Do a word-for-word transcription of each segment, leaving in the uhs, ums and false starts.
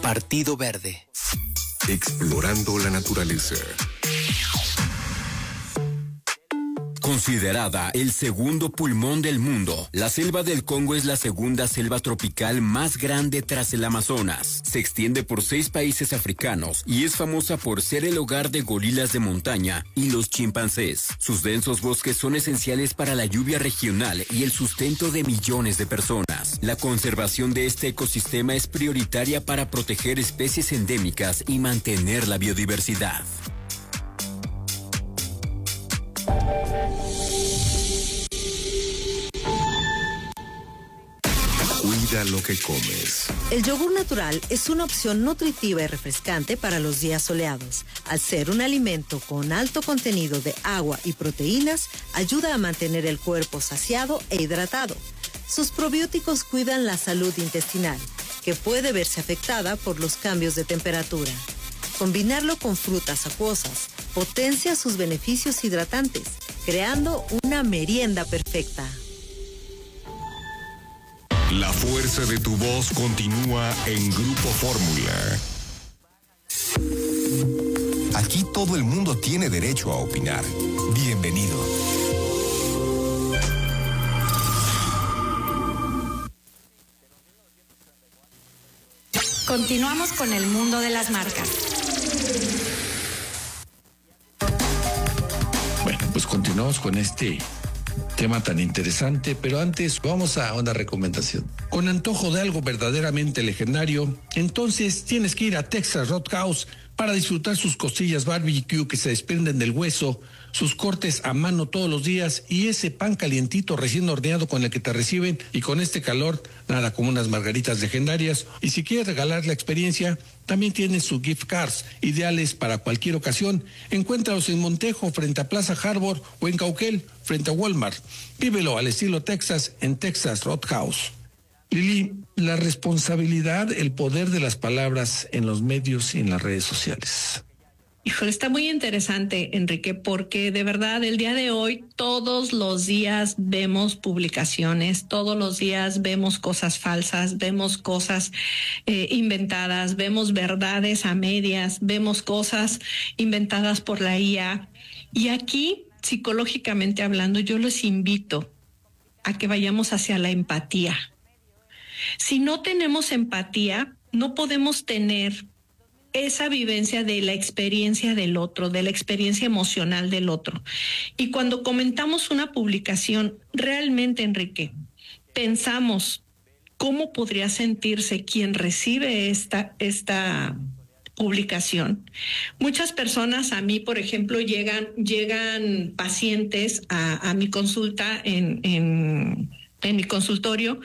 Partido Verde. Explorando la naturaleza. Considerada el segundo pulmón del mundo, la selva del Congo es la segunda selva tropical más grande tras el Amazonas. Se extiende por seis países africanos y es famosa por ser el hogar de gorilas de montaña y los chimpancés. Sus densos bosques son esenciales para la lluvia regional y el sustento de millones de personas. La conservación de este ecosistema es prioritaria para proteger especies endémicas y mantener la biodiversidad. Cuida lo que comes. El yogur natural es una opción nutritiva y refrescante para los días soleados. Al ser un alimento con alto contenido de agua y proteínas, ayuda a mantener el cuerpo saciado e hidratado. Sus probióticos cuidan la salud intestinal, que puede verse afectada por los cambios de temperatura. Combinarlo con frutas acuosas potencia sus beneficios hidratantes, creando una merienda perfecta. La fuerza de tu voz continúa en Grupo Fórmula. Aquí todo el mundo tiene derecho a opinar. Bienvenido. Continuamos con el mundo de las marcas. Bueno, pues continuamos con este tema tan interesante, pero antes vamos a una recomendación. Con antojo de algo verdaderamente legendario, entonces tienes que ir a Texas Roadhouse para disfrutar sus costillas barbecue que se desprenden del hueso, sus cortes a mano todos los días y ese pan calientito recién horneado con el que te reciben, y con este calor, nada como unas margaritas legendarias. Y si quieres regalar la experiencia, también tienen sus gift cards, ideales para cualquier ocasión. Encuéntralos en Montejo, frente a Plaza Harbor, o en Cauquel, frente a Walmart. Vívelo al estilo Texas en Texas Roadhouse. Lili, la responsabilidad, el poder de las palabras en los medios y en las redes sociales. Híjole, está muy interesante, Enrique, porque de verdad el día de hoy todos los días vemos publicaciones, todos los días vemos cosas falsas, vemos cosas eh, inventadas, vemos verdades a medias, vemos cosas inventadas por la I A. Y aquí, psicológicamente hablando, yo les invito a que vayamos hacia la empatía. Si no tenemos empatía, no podemos tener esa vivencia de la experiencia del otro, de la experiencia emocional del otro. Y cuando comentamos una publicación, realmente, Enrique, pensamos cómo podría sentirse quien recibe esta, esta publicación. Muchas personas, a mí, por ejemplo, llegan, llegan pacientes a, a mi consulta en, en, en mi consultorio,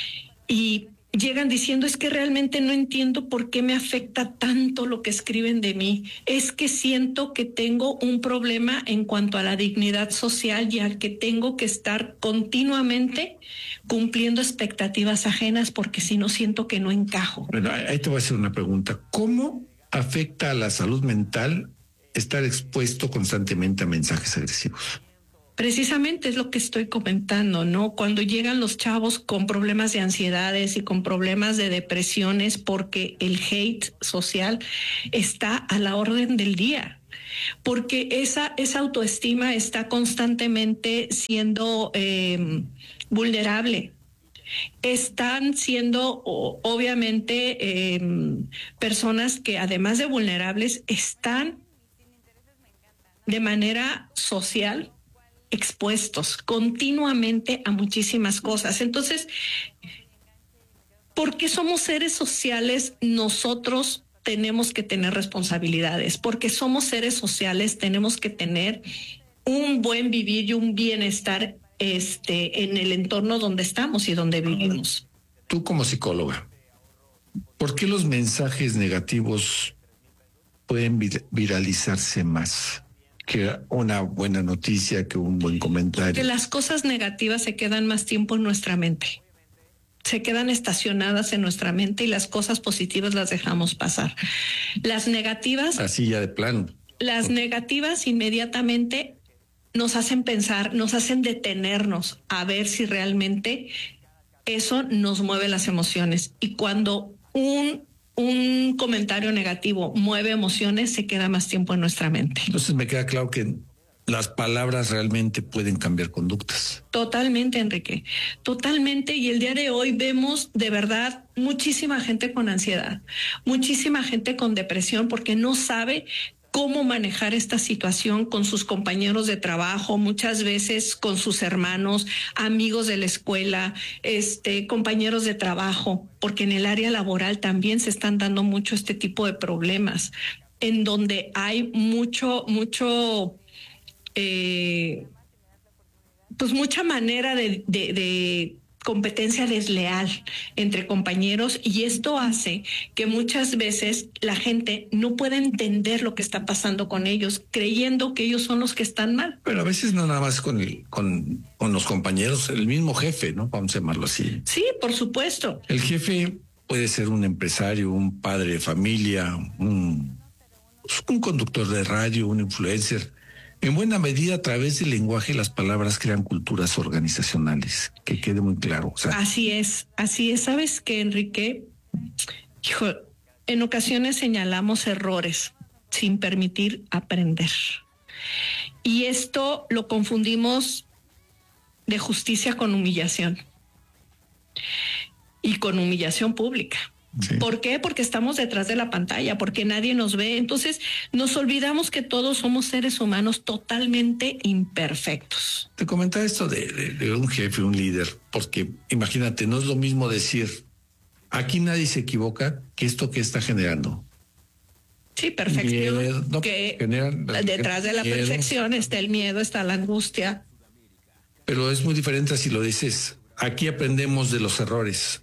y llegan diciendo, es que realmente no entiendo por qué me afecta tanto lo que escriben de mí. Es que siento que tengo un problema en cuanto a la dignidad social, ya que tengo que estar continuamente cumpliendo expectativas ajenas, porque si no siento que no encajo. Bueno, ahí te voy a hacer una pregunta. ¿Cómo afecta a la salud mental estar expuesto constantemente a mensajes agresivos? Precisamente es lo que estoy comentando, ¿no? Cuando llegan los chavos con problemas de ansiedades y con problemas de depresiones, porque el hate social está a la orden del día, porque esa, esa autoestima está constantemente siendo eh, vulnerable. Están siendo obviamente eh, personas que, además de vulnerables, están de manera social expuestos continuamente a muchísimas cosas. Entonces, porque somos seres sociales, nosotros tenemos que tener responsabilidades. Porque somos seres sociales, tenemos que tener un buen vivir y un bienestar este, en el entorno donde estamos y donde vivimos. Tú, como psicóloga, ¿por qué los mensajes negativos pueden vir- viralizarse más que una buena noticia, que un buen comentario? Que las cosas negativas se quedan más tiempo en nuestra mente. Se quedan estacionadas en nuestra mente, y las cosas positivas las dejamos pasar. Las negativas... Así ya de plano. Las negativas inmediatamente nos hacen pensar, nos hacen detenernos a ver si realmente eso nos mueve las emociones. Y cuando un un comentario negativo mueve emociones, se queda más tiempo en nuestra mente. Entonces me queda claro que las palabras realmente pueden cambiar conductas. Totalmente, Enrique, totalmente. Y el día de hoy vemos de verdad muchísima gente con ansiedad, muchísima gente con depresión porque no sabe cómo manejar esta situación con sus compañeros de trabajo, muchas veces con sus hermanos, amigos de la escuela, este, compañeros de trabajo, porque en el área laboral también se están dando mucho este tipo de problemas, en donde hay mucho, mucho, eh, pues mucha manera de, de, de competencia desleal entre compañeros, y esto hace que muchas veces la gente no pueda entender lo que está pasando con ellos, creyendo que ellos son los que están mal. Pero a veces no nada más con, el, con, con los compañeros, el mismo jefe, ¿no? Vamos a llamarlo así. Sí, por supuesto. El jefe puede ser un empresario, un padre de familia, un, un conductor de radio, un influencer. En buena medida, a través del lenguaje, las palabras crean culturas organizacionales, que quede muy claro. O sea, así es, así es. ¿Sabes qué, Enrique? Hijo, en ocasiones señalamos errores sin permitir aprender. Y esto lo confundimos de justicia con humillación. Y con humillación pública. Sí. ¿Por qué? Porque estamos detrás de la pantalla, porque nadie nos ve. Entonces nos olvidamos que todos somos seres humanos totalmente imperfectos. Te comentaba esto de, de, de un jefe, un líder, porque imagínate, no es lo mismo decir, aquí nadie se equivoca, que esto que está generando. Sí, perfección. Miedo, no, que genera, detrás de la miedo. Perfección está el miedo, está la angustia. Pero es muy diferente si lo dices, aquí aprendemos de los errores.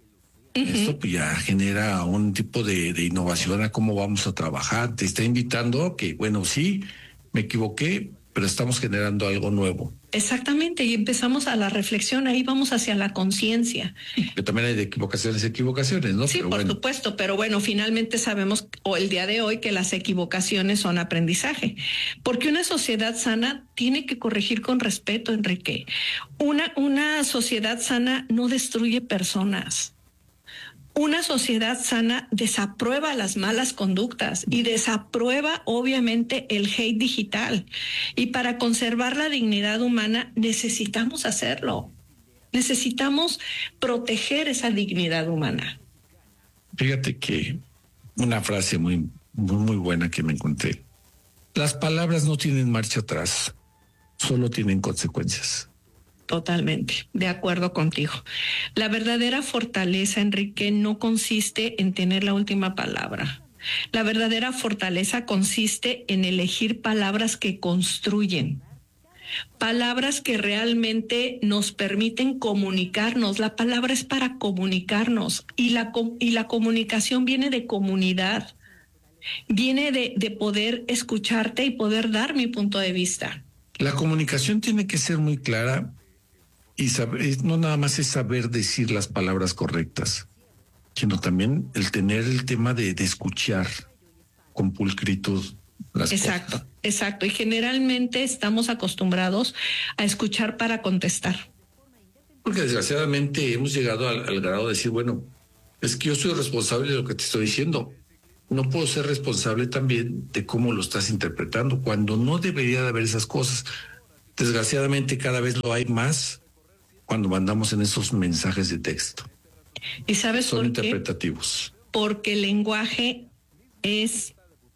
Esto pues ya genera un tipo de, de innovación a cómo vamos a trabajar. Te está invitando a que, bueno, sí, me equivoqué, pero estamos generando algo nuevo. Exactamente, y empezamos a la reflexión, ahí vamos hacia la conciencia. Que también hay de equivocaciones, equivocaciones, ¿no? Sí, pero por bueno. supuesto, pero bueno, finalmente sabemos, o el día de hoy, que las equivocaciones son aprendizaje. Porque una sociedad sana tiene que corregir con respeto, Enrique. Una, una sociedad sana no destruye personas. Una sociedad sana desaprueba las malas conductas y desaprueba obviamente el hate digital. Y para conservar la dignidad humana necesitamos hacerlo. Necesitamos proteger esa dignidad humana. Fíjate que una frase muy, muy, muy buena que me encontré. Las palabras no tienen marcha atrás, solo tienen consecuencias. Totalmente, de acuerdo contigo. La verdadera fortaleza, Enrique, no consiste en tener la última palabra. La verdadera fortaleza consiste en elegir palabras que construyen, palabras que realmente nos permiten comunicarnos. La palabra es para comunicarnos y la, y la comunicación viene de comunidad, viene de, de poder escucharte y poder dar mi punto de vista. La comunicación tiene que ser muy clara. Y saber, no nada más es saber decir las palabras correctas, sino también el tener el tema de, de escuchar con pulcritud las exacto, cosas. Exacto. Y generalmente estamos acostumbrados a escuchar para contestar. Porque desgraciadamente hemos llegado al, al grado de decir, bueno, es que yo soy responsable de lo que te estoy diciendo. No puedo ser responsable también de cómo lo estás interpretando, cuando no debería de haber esas cosas. Desgraciadamente cada vez lo hay más cuando mandamos en esos mensajes de texto. ¿Y sabes Son por qué? interpretativos. Porque el lenguaje es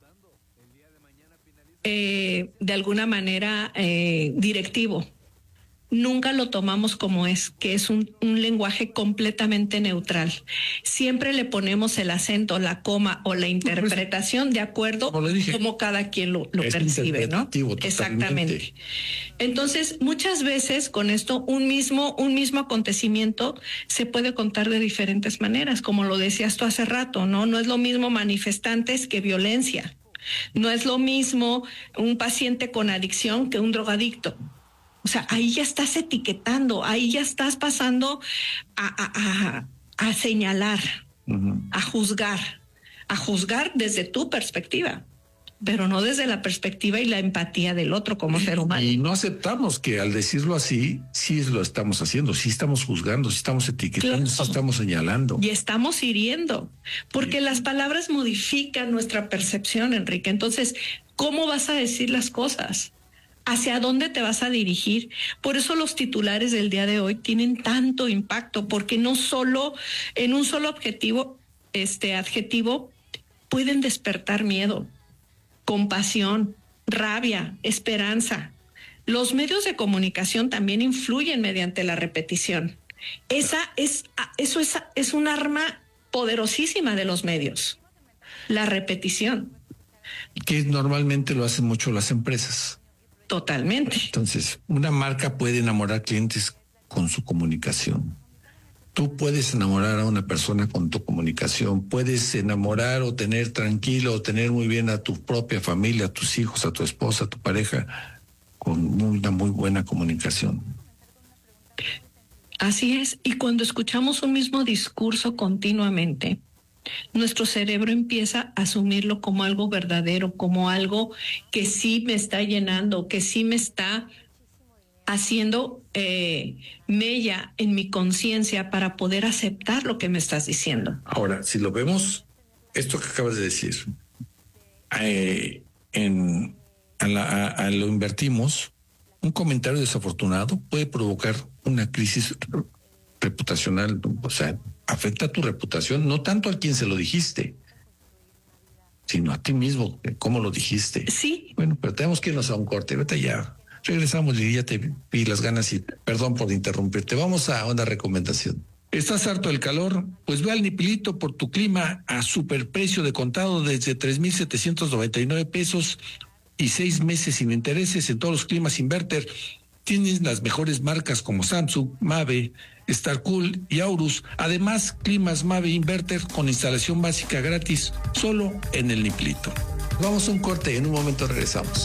eh, de alguna manera eh, directivo. Nunca lo tomamos como es, que es un, un lenguaje completamente neutral. Siempre le ponemos el acento, la coma o la interpretación de acuerdo como, dije, como cada quien lo, lo percibe, ¿no? Totalmente. Exactamente. Entonces, muchas veces con esto un mismo, un mismo acontecimiento se puede contar de diferentes maneras, como lo decías tú hace rato, ¿no? No es lo mismo manifestantes que violencia. No es lo mismo un paciente con adicción que un drogadicto. O sea, ahí ya estás etiquetando, ahí ya estás pasando a, a, a, a señalar, uh-huh. a juzgar, a juzgar desde tu perspectiva. pero no desde la perspectiva y la empatía del otro como ser humano. Y no aceptamos que al decirlo así, sí lo estamos haciendo, sí estamos juzgando, sí estamos etiquetando, claro. Sí estamos señalando. Y estamos hiriendo, porque sí. Las palabras modifican nuestra percepción, Enrique. Entonces, ¿cómo vas a decir las cosas? ¿Hacia dónde te vas a dirigir? Por eso los titulares del día de hoy tienen tanto impacto, porque no solo en un solo objetivo, este adjetivo, pueden despertar miedo, compasión, rabia, esperanza. Los medios de comunicación también influyen mediante la repetición. Esa es, eso es, es un arma poderosísima de los medios, la repetición. Que normalmente lo hacen mucho las empresas. Totalmente. Entonces, una marca puede enamorar clientes con su comunicación. Tú puedes enamorar a una persona con tu comunicación, puedes enamorar o tener tranquilo o tener muy bien a tu propia familia, a tus hijos, a tu esposa, a tu pareja, con una muy buena comunicación. Así es, y cuando escuchamos un mismo discurso continuamente, nuestro cerebro empieza a asumirlo como algo verdadero, como algo que sí me está llenando, que sí me está haciendo eh, mella en mi conciencia para poder aceptar lo que me estás diciendo. Ahora, si lo vemos, esto que acabas de decir, eh, en, a, la, a, a lo invertimos, un comentario desafortunado puede provocar una crisis reputacional, o sea, afecta tu reputación, no tanto a quien se lo dijiste, sino a ti mismo, cómo lo dijiste. Sí. Bueno, pero tenemos que irnos a un corte, vete ya. Regresamos y ya te vi las ganas y perdón por interrumpirte. Vamos a una recomendación. ¿Estás harto del calor? Pues ve al Nipilito por tu clima a superprecio de contado desde tres mil setecientos noventa y nueve pesos y seis meses sin intereses en todos los climas inverter. Tienes las mejores marcas como Samsung, Mave, Starcool y Aurus. Además, climas Mave Inverter con instalación básica gratis solo en el Nipilito. Vamos a un corte y en un momento regresamos.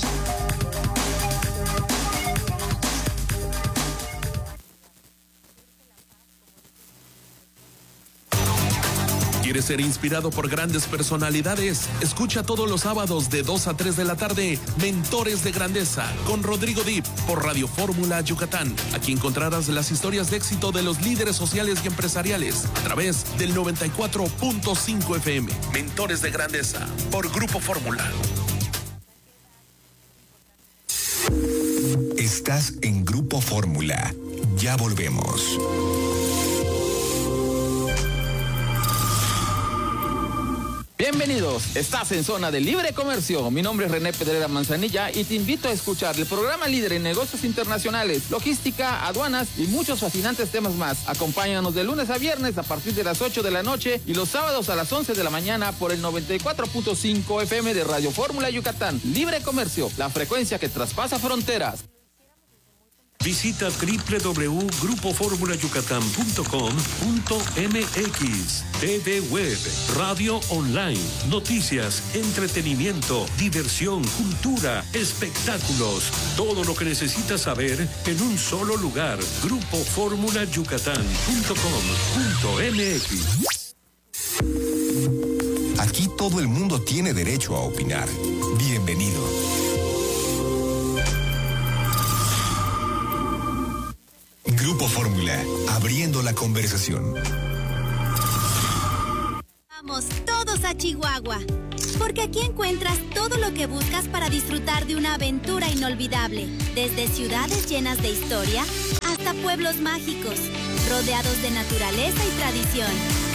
¿Quieres ser inspirado por grandes personalidades? Escucha todos los sábados de dos a tres de la tarde Mentores de Grandeza con Rodrigo Dip por Radio Fórmula Yucatán. Aquí encontrarás las historias de éxito de los líderes sociales y empresariales a través del noventa y cuatro punto cinco F M. Mentores de Grandeza por Grupo Fórmula. Estás en Grupo Fórmula. Ya volvemos. Bienvenidos, estás en Zona de Libre Comercio. Mi nombre es René Pedrera Manzanilla y te invito a escuchar el programa líder en negocios internacionales, logística, aduanas y muchos fascinantes temas más. Acompáñanos de lunes a viernes a partir de las ocho de la noche y los sábados a las once de la mañana por el noventa y cuatro punto cinco F M de Radio Fórmula Yucatán. Libre Comercio, la frecuencia que traspasa fronteras. Visita doble u doble u doble u punto grupo fórmula yucatán punto com punto m x. T V Web, radio online, noticias, entretenimiento, diversión, cultura, espectáculos. Todo lo que necesitas saber en un solo lugar. grupo fórmula yucatán punto com punto m x. Aquí todo el mundo tiene derecho a opinar. Bienvenido. Grupo Fórmula, abriendo la conversación. Vamos todos a Chihuahua, porque aquí encuentras todo lo que buscas para disfrutar de una aventura inolvidable, desde ciudades llenas de historia hasta pueblos mágicos, rodeados de naturaleza y tradición.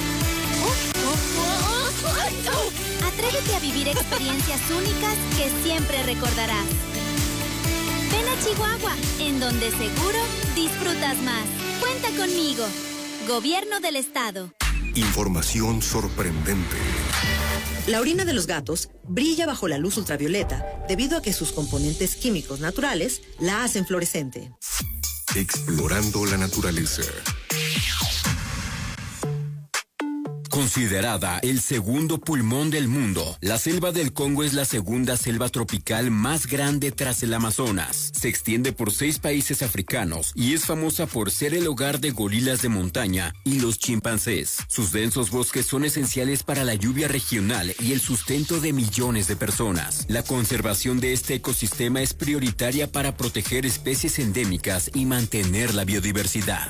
Atrévete a vivir experiencias únicas que siempre recordarás. Ven a Chihuahua, en donde seguro disfrutas más. Cuenta conmigo. Gobierno del Estado. Información sorprendente. La orina de los gatos brilla bajo la luz ultravioleta debido a que sus componentes químicos naturales la hacen fluorescente. Explorando la naturaleza. Considerada el segundo pulmón del mundo, la selva del Congo es la segunda selva tropical más grande tras el Amazonas. Se extiende por seis países africanos y es famosa por ser el hogar de gorilas de montaña y los chimpancés. Sus densos bosques son esenciales para la lluvia regional y el sustento de millones de personas. La conservación de este ecosistema es prioritaria para proteger especies endémicas y mantener la biodiversidad.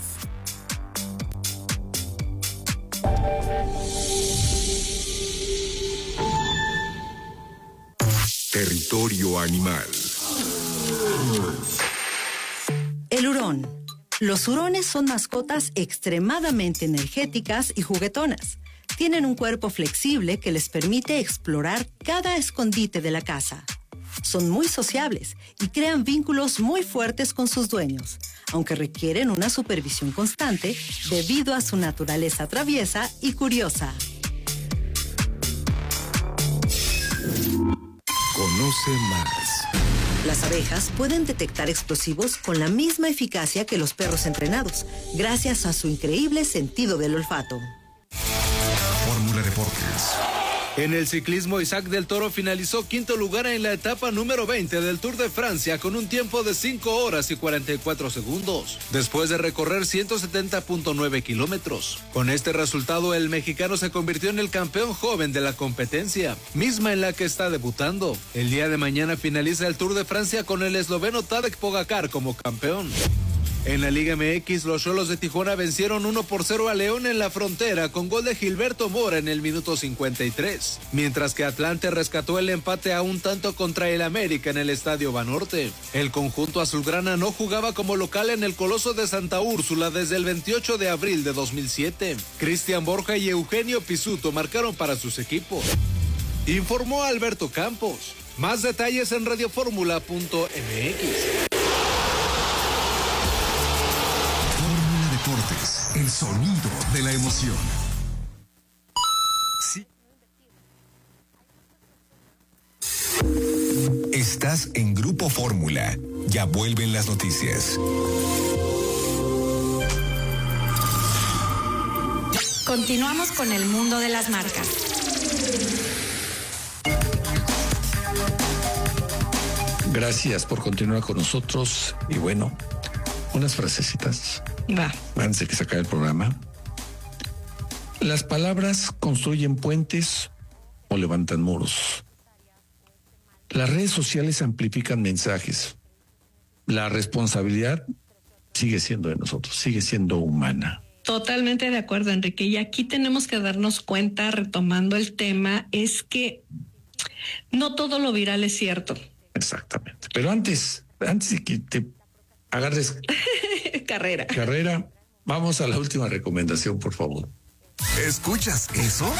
Territorio animal. El hurón. Los hurones son mascotas extremadamente energéticas y juguetonas. Tienen un cuerpo flexible que les permite explorar cada escondite de la casa. Son muy sociables y crean vínculos muy fuertes con sus dueños, aunque requieren una supervisión constante debido a su naturaleza traviesa y curiosa. Conoce más. Las abejas pueden detectar explosivos con la misma eficacia que los perros entrenados, gracias a su increíble sentido del olfato. Fórmula Deportes. En el ciclismo, Isaac del Toro finalizó quinto lugar en la etapa número veinte del Tour de Francia con un tiempo de cinco horas y cuarenta y cuatro segundos, después de recorrer ciento setenta punto nueve kilómetros. Con este resultado, el mexicano se convirtió en el campeón joven de la competencia, misma en la que está debutando. El día de mañana finaliza el Tour de Francia con el esloveno Tadej Pogačar como campeón. En la Liga M X, los Xolos de Tijuana vencieron uno por cero a León en la Frontera con gol de Gilberto Mora en el minuto cincuenta y tres, mientras que Atlante rescató el empate a un tanto contra el América en el Estadio Banorte. El conjunto azulgrana no jugaba como local en el Coloso de Santa Úrsula desde el veintiocho de abril de dos mil siete. Cristian Borja y Eugenio Pisuto marcaron para sus equipos. Informó Alberto Campos. Más detalles en radioformula punto m x. Deportes, el sonido de la emoción. Sí. Estás en Grupo Fórmula. Ya vuelven las noticias. Continuamos con el mundo de las marcas. Gracias por continuar con nosotros. Y bueno, unas frasecitas. Va. Antes de que se acabe el programa. Las palabras construyen puentes o levantan muros. Las redes sociales amplifican mensajes. La responsabilidad sigue siendo de nosotros, sigue siendo humana. Totalmente de acuerdo, Enrique. Y aquí tenemos que darnos cuenta, retomando el tema, es que no todo lo viral es cierto. Exactamente. Pero antes, antes de que te agarres carrera. Carrera, vamos a la última recomendación, por favor. ¿Escuchas eso?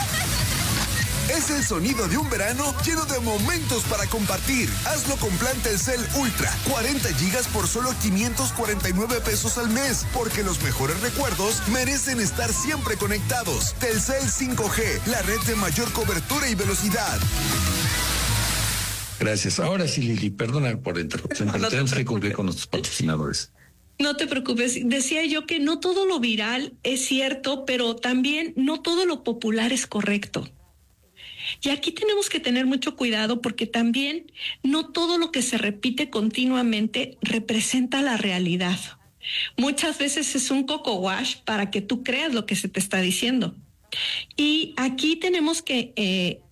Es el sonido de un verano lleno de momentos para compartir. Hazlo con plan Telcel Ultra. cuarenta gigas por solo quinientos cuarenta y nueve pesos al mes. Porque los mejores recuerdos merecen estar siempre conectados. Telcel cinco G, la red de mayor cobertura y velocidad. Gracias. Ahora sí, Lili, perdona por la interrupción, pero no tenemos que cumplir con nuestros patrocinadores. No te preocupes. Decía yo que no todo lo viral es cierto, pero también no todo lo popular es correcto. Y aquí tenemos que tener mucho cuidado porque también no todo lo que se repite continuamente representa la realidad. Muchas veces es un coco wash para que tú creas lo que se te está diciendo. Y aquí tenemos que eh,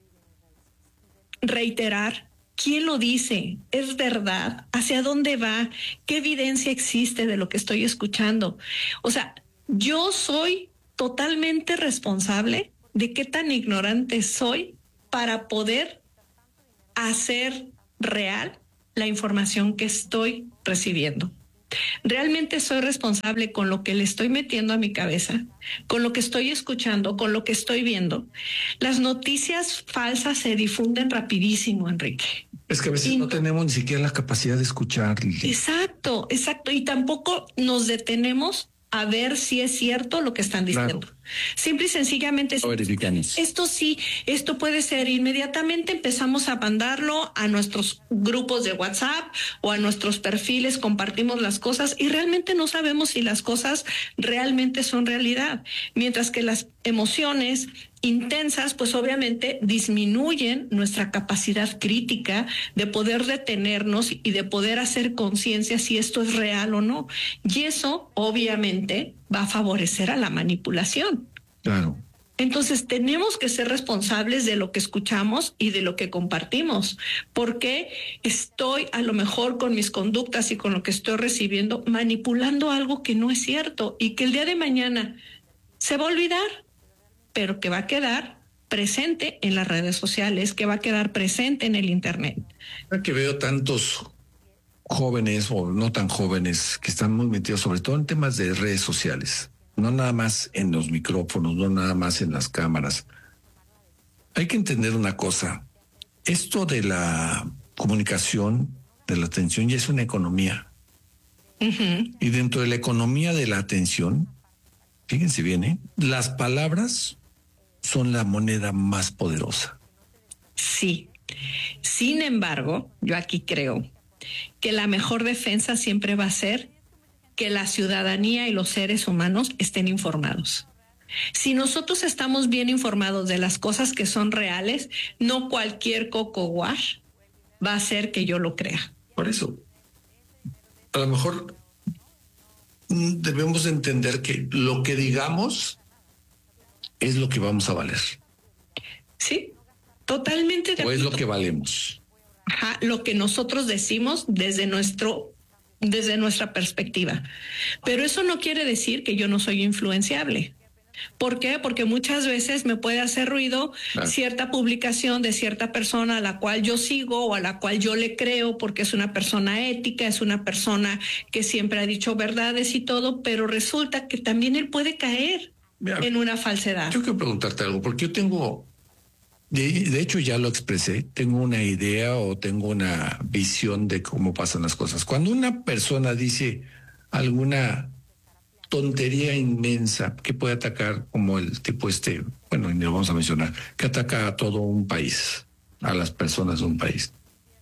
reiterar quién lo dice, es verdad, hacia dónde va, qué evidencia existe de lo que estoy escuchando. O sea, yo soy totalmente responsable de qué tan ignorante soy para poder hacer real la información que estoy recibiendo. Realmente soy responsable con lo que le estoy metiendo a mi cabeza, con lo que estoy escuchando, con lo que estoy viendo. Las noticias falsas se difunden rapidísimo, Enrique. Es que a veces y no tenemos ni siquiera la capacidad de escuchar. Exacto, exacto. Y tampoco nos detenemos a ver si es cierto lo que están diciendo. Claro. Simple y sencillamente, esto sí, esto puede ser. Inmediatamente empezamos a mandarlo a nuestros grupos de WhatsApp o a nuestros perfiles, compartimos las cosas y realmente no sabemos si las cosas realmente son realidad. Mientras que las emociones intensas, pues obviamente disminuyen nuestra capacidad crítica de poder detenernos y de poder hacer conciencia si esto es real o no. Y eso obviamente va a favorecer a la manipulación. Claro. Entonces tenemos que ser responsables de lo que escuchamos y de lo que compartimos, porque estoy a lo mejor con mis conductas y con lo que estoy recibiendo manipulando algo que no es cierto y que el día de mañana se va a olvidar, pero que va a quedar presente en las redes sociales, que va a quedar presente en el Internet. Ahora que veo tantos jóvenes o no tan jóvenes que están muy metidos sobre todo en temas de redes sociales, no nada más en los micrófonos, no nada más en las cámaras. Hay que entender una cosa. Esto de la comunicación, de la atención, ya es una economía. Uh-huh. Y dentro de la economía de la atención, fíjense bien, ¿eh? Las palabras son la moneda más poderosa. Sí. Sin embargo, yo aquí creo que la mejor defensa siempre va a ser que la ciudadanía y los seres humanos estén informados. Si nosotros estamos bien informados de las cosas que son reales, no cualquier coco wash va a hacer que yo lo crea. Por eso, a lo mejor debemos entender que lo que digamos es lo que vamos a valer. Sí, totalmente de acuerdo. O es lo que valemos. Ajá, lo que nosotros decimos desde nuestro desde nuestra perspectiva. Pero eso no quiere decir que yo no soy influenciable. ¿Por qué? Porque muchas veces me puede hacer ruido claro. cierta publicación de cierta persona a la cual yo sigo o a la cual yo le creo porque es una persona ética, es una persona que siempre ha dicho verdades y todo, pero resulta que también él puede caer Mira, en una falsedad. Yo quiero preguntarte algo, porque yo tengo, de, de hecho ya lo expresé, tengo una idea o tengo una visión de cómo pasan las cosas. Cuando una persona dice alguna tontería inmensa que puede atacar, como el tipo este, bueno, ni lo vamos a mencionar, que ataca a todo un país, a las personas de un país.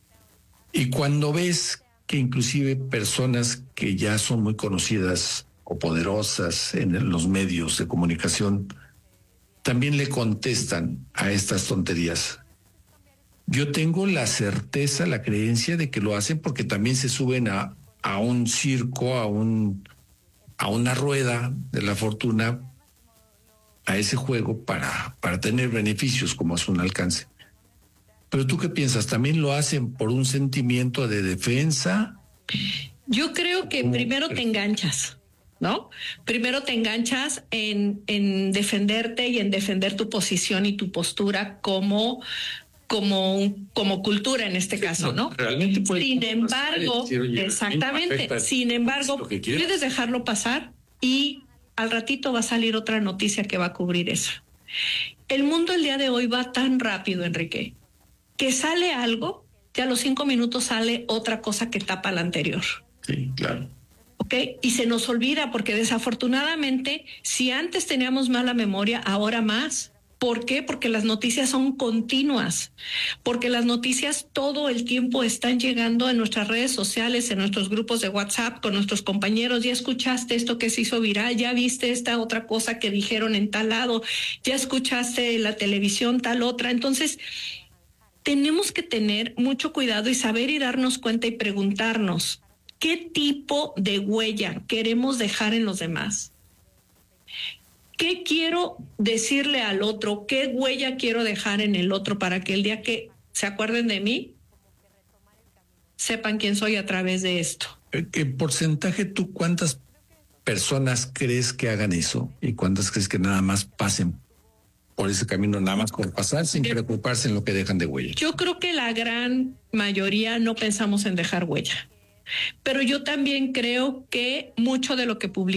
Y cuando ves que inclusive personas que ya son muy conocidas o poderosas en los medios de comunicación también le contestan a estas tonterías, yo tengo la certeza, la creencia de que lo hacen porque también se suben a, a un circo, a un a una rueda de la fortuna, a ese juego para, para tener beneficios como a su alcance. Pero ¿tú qué piensas? ¿También lo hacen por un sentimiento de defensa? Yo creo que primero te enganchas, ¿no? Primero te enganchas en, en defenderte y en defender tu posición y tu postura como... como como cultura en este caso, ¿no? Realmente puede Sin embargo, decir, oye, exactamente, sin embargo, puedes dejarlo pasar y al ratito va a salir otra noticia que va a cubrir eso. El mundo el día de hoy va tan rápido, Enrique, que sale algo y a los cinco minutos sale otra cosa que tapa la anterior. Sí, claro. ¿Ok? Y se nos olvida porque desafortunadamente, si antes teníamos mala memoria, ahora más. ¿Por qué? Porque las noticias son continuas, porque las noticias todo el tiempo están llegando en nuestras redes sociales, en nuestros grupos de WhatsApp, con nuestros compañeros. Ya escuchaste esto que se hizo viral, ya viste esta otra cosa que dijeron en tal lado, ya escuchaste en la televisión tal otra. Entonces, tenemos que tener mucho cuidado y saber y darnos cuenta y preguntarnos, ¿qué tipo de huella queremos dejar en los demás? ¿Qué quiero decirle al otro? ¿Qué huella quiero dejar en el otro para que el día que se acuerden de mí, sepan quién soy a través de esto? ¿En porcentaje tú cuántas personas crees que hagan eso? ¿Y cuántas crees que nada más pasen por ese camino, nada más por pasar sin preocuparse en lo que dejan de huella? Yo creo que la gran mayoría no pensamos en dejar huella. Pero yo también creo que mucho de lo que publicamos